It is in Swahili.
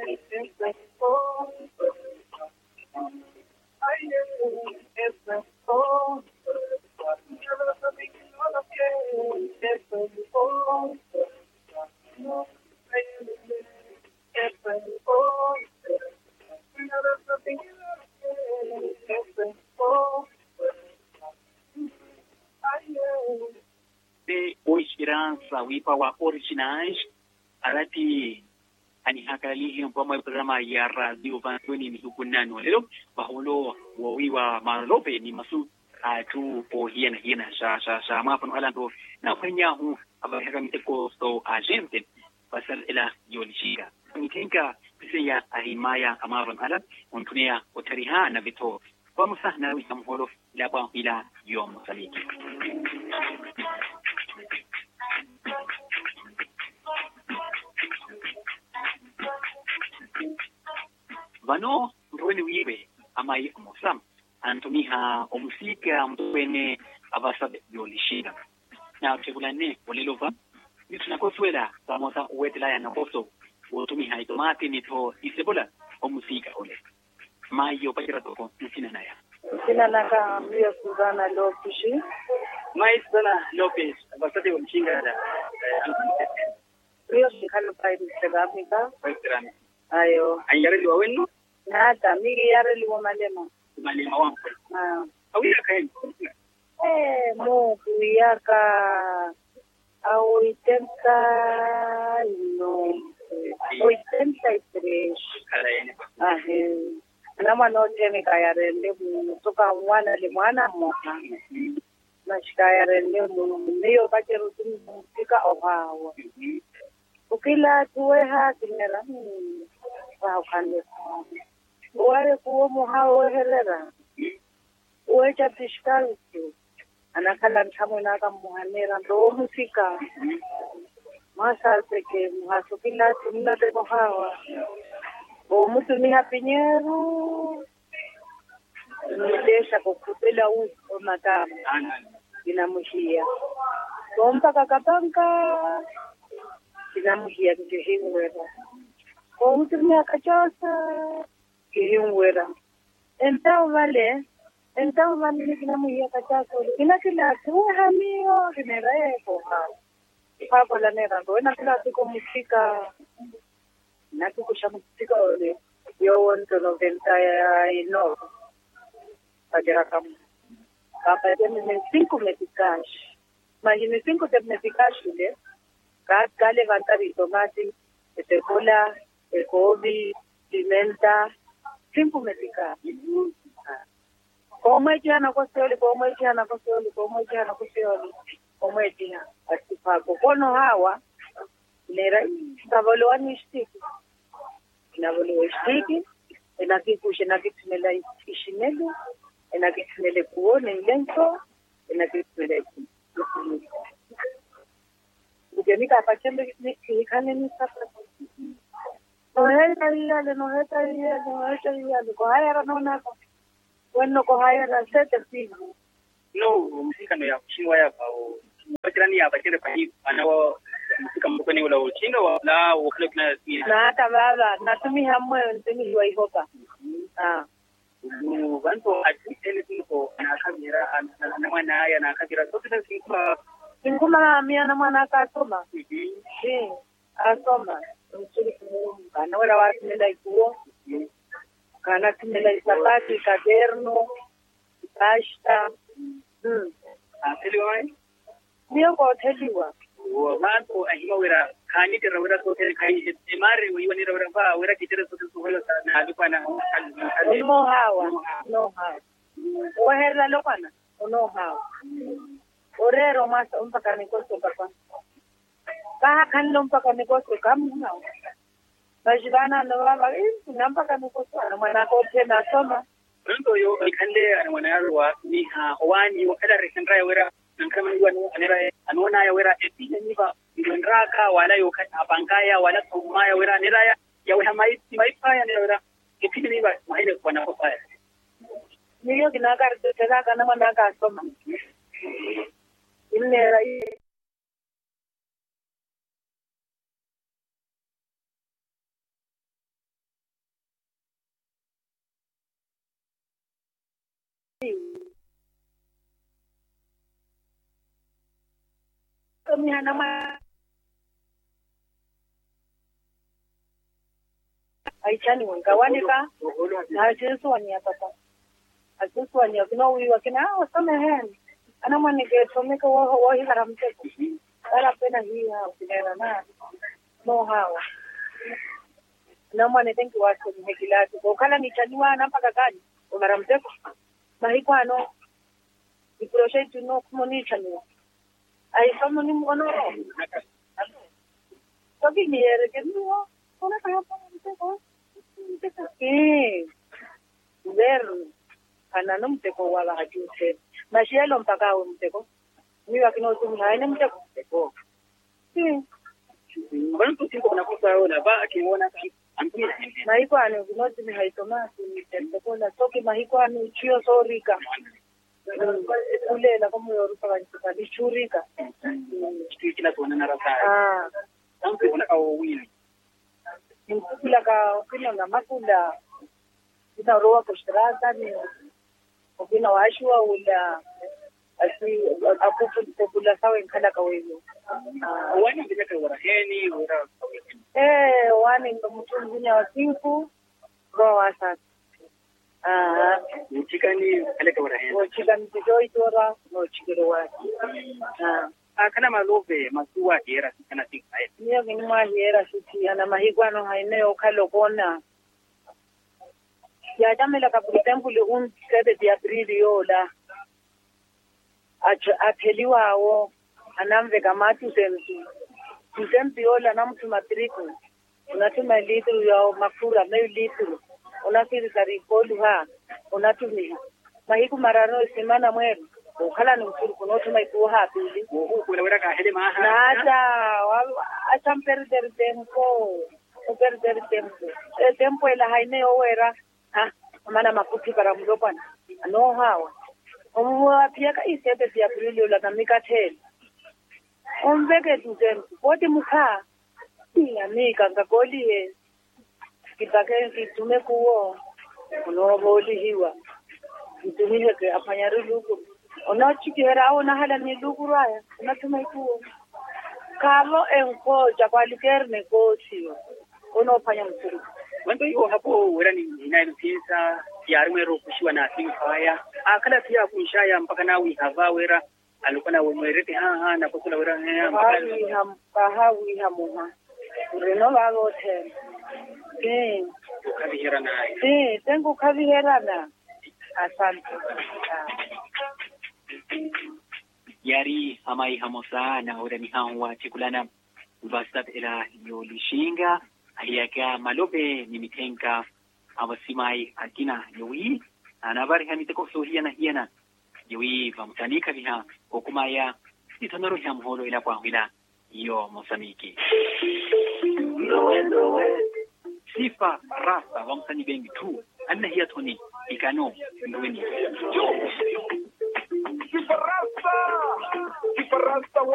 Esperança wipa wa originais arati ani hakalihi mpoma programa ya radio vantoni ni hukunano lelo baholo wiwa marlope ni masu tu o hiena sa mapano alando na kwenya hu abahaka miteko so agente pasal ila yolishiga nikenka pisia arimaya amavan ala untunia otariha na vito vamos a na wisamholo ila yom saliki Vano mtuweni wibe amai omosam antumiha omusika mtuweni abasabe yolishiga na tegulane olelova nitunakoswela samosa uwetela ya nakoso utumiha itomati nito isebola omusika ole mayo pakira toko ntina naya Sina naka mbio Suzana Lopez. mai Suzana Lopez abasabe yolishiga da Rio shikano país de África. Western Ayo. ayare liwa wenu Nada, migi yare liwa malema. malema wangu awira kaen Mo kuyaka au 80 no 83. kalaene Nama no teme kayare ndebu toka mwana moka. Mashikayare ndebu niyo bacheru tumika ohawa. Ukila tuweha kinera wa kande. Wale kuo muhao helera. Uecha tishkali tu. Anakala mtamu inaka muhanera ndo musika. Masa peke muhasukila tumina teko hawa. O mutu miha pinyeru. Nidesha kukupela uko matamu. Inamuhia. Mpaka kapanka. Inamuhia kihingwera. O mutu miha kachosa. Kihingwera. Então vale nikinamuhia kachosa. Kila tuha miyo. Kinereko. Pako la nera. Ndo kila tuko musika. Nakukusha musika ole. Yo wanto 99. Pajara kamu. Papa tiene 5 meticas. Imagine 5 meticas ile. Ka levantar el tomate, cebola, el gobi, pimenta, 5 meticas. Como echana kosioli. Asipako kono hawa. Nera taboloani stiki. Nabolo stiki. Enakikushe nakitumela ishimelo. Enakitumele kuone ilenso. Enakitumele Ugemika apachembe kikane ni sasa. Noheta iyale. Kohayara nonaka. Bueno kohayara sete siku. no musika no ya kushingwa ya bao patirani ya bakere pahi anawo musika mkoni ula uchino wala wakile kuna Na hata baba natumi hamwe ntumi liwa ihoka. Bantu ajitele tuko na kamera na mwana haya na kamera sote tunasimpa Inguma mia na mwana akasoma. Asoma. Mchuri kana wala watu nenda ikuo. Kana tumela isapati kaderno. Pasta. Ateliwai Ndio kwa hoteliwa. Bantu ahima wera kani tera wera sote kai mare wiwani wera ba wera kitera sote suhela na alipana No hawa. Wahera lokana. No hawa. Orero masa mpaka nikoso papa. Kaha kanlo mpaka nikoso kamu hao. Bajibana no baba mpaka nikoso na mwana ko tena soma. Ndio yo ikande anwanarwa ni ha wani wakada resendra ya wera nankama ni wani anona ya wera epine ni ba ndraka wala yo kan abankaya wala tumaya wera niraya ya we hamai paya ni wera epine ni ba mahile kwa na paya Niyo kinakar tena kana mwana ka soma. Inera tumia nama aichani wangawanika na Yesu wania papa Yesu wania kuna wiwa kina wasome hen ana mwanike someka wa hira mteko ala pena hii hao kinera na no hawa na mwane tenki wako ni hekilati bokala ni chaniwa na mpaka gani umara mteko mahikwano iproshe tuno kumoni chaniwa ai somo ni mwono toki ni ere kenua ona kaya pa mteko Ver ana mteko wala hajuse mashielo mpaka au mteko mimi wakino tumhaine mteko mbona tusingo na kosa ona ba akiona ampira na iko ano vinoti ni haitoma mteko na toki mahiko ano chio sorika kule la kama yorupa wanchika dichurika kila tuona na rasa ampi unakao wili kila ka kila na makunda ina roa kushirata ni ukina washua ula asi apupu popula sawa nkala ka wewe wani ndeka waraheni wara wani ndo mtu mwingine wa siku roa sasa chikani aleka waraheni chikani tijoi tora no chikiro wa kana malobe masuwa hera kana tika niyo ni mwa hera sisi ana mahigwano haineo kalokona ya jamela ka por ejemplo un 7 de abril yola atheliwawo anamve kama tusempi yola namtuma triku unatuma litru ya mafura meyo litru unafiri tarikolu ha unatumia mahiku marano semana mwero ukhala nomfuru kunotuma ikuwa hapili kulawera ka hele maha nada acha perder tempo ela haine owera mana makuti para mlopana no hawa omwa pia ka isete pia prilio la namikatheli ombeke tuzen poti mukha iyamika ngakoliye kibake kitume kuwo no boli hiwa kitume ke apanyari luku ona chikera ona hala ni luku raya natuma kuwo kavo enko chakwaliker kosi ono panya msuru wando hiyo hapo wera ni inayopienza yarumero kushiwa na asili haya akala pia kunshaya mpaka nawi hava wera alikuwa na mwerete na kukula wera hawi hamuha ureno lalo te kaviherana tengo kaviherana asante yari hamai hamosa na ora ni hawa chikulana ubastat ila yolishinga ahiyaka malobe ni mitenka awasimai akina yowi anabari hamiteko sohia na hiana yowi vamtanika biha okumaya itonoro hamholo ila kwa hila yo Mozambique sifa rasa vamtani bengi tu anna hiya toni ikano ndweni sifa rasa